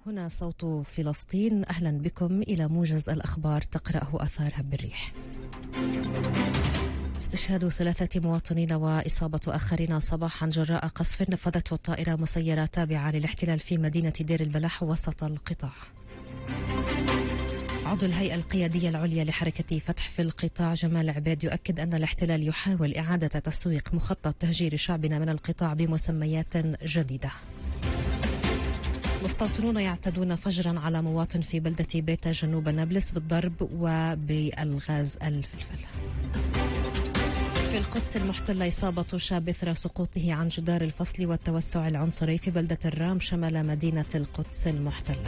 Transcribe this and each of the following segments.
هنا صوت فلسطين. أهلا بكم إلى موجز الأخبار تقرأه أثار هب الريح. استشهاد 3 مواطنين وإصابة آخرين صباحا جراء قصف نفذته الطائرة مسيرة تابعة للاحتلال في مدينة دير البلح وسط القطاع. عضو الهيئة القيادية العليا لحركة فتح في القطاع جمال عبيد يؤكد أن الاحتلال يحاول إعادة تسويق مخطط تهجير شعبنا من القطاع بمسميات جديدة. مستوطنون يعتدون فجرا على مواطن في بلدة بيتا جنوب نابلس بالضرب وبالغاز الفلفل. في القدس المحتلة إصابة شاب إثر سقوطه عن جدار الفصل والتوسع العنصري في بلدة الرام شمال مدينة القدس المحتلة.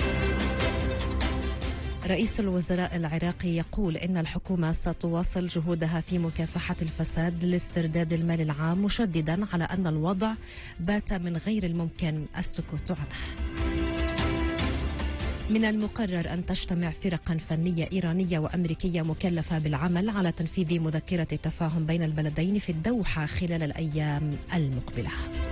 رئيس الوزراء العراقي يقول إن الحكومة ستواصل جهودها في مكافحة الفساد لاسترداد المال العام، مشددا على أن الوضع بات من غير الممكن السكوت عنه. من المقرر أن تجتمع فرقا فنية إيرانية وأمريكية مكلفة بالعمل على تنفيذ مذكرة التفاهم بين البلدين في الدوحة خلال الأيام المقبلة.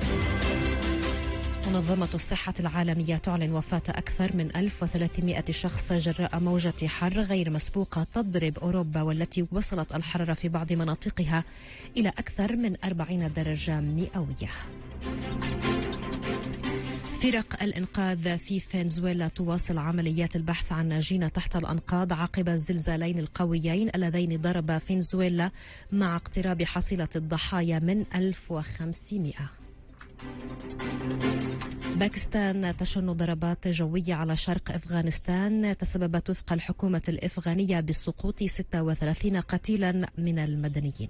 منظمة الصحة العالمية تعلن وفاة أكثر من 1300 شخص جراء موجة حر غير مسبوقة تضرب أوروبا، والتي وصلت الحرارة في بعض مناطقها إلى أكثر من 40 درجة مئوية. فرق الإنقاذ في فنزويلا تواصل عمليات البحث عن ناجين تحت الأنقاض عقب الزلزالين القويين اللذين ضربا فنزويلا مع اقتراب حصيلة الضحايا من 1500. باكستان تشن ضربات جوية على شرق أفغانستان تسببت وفق الحكومة الأفغانية بسقوط 36 قتيلا من المدنيين.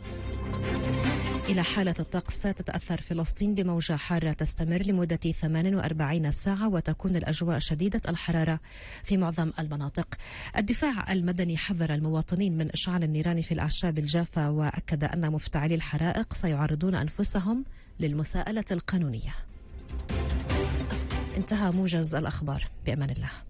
إلى حالة الطقس، تتأثر فلسطين بموجة حارة تستمر لمدة 48 ساعة وتكون الأجواء شديدة الحرارة في معظم المناطق. الدفاع المدني حذر المواطنين من إشعال النيران في الأعشاب الجافة، وأكد أن مفتعلي الحرائق سيعرضون أنفسهم للمساءلة القانونية. انتهى موجز الأخبار، بأمان الله.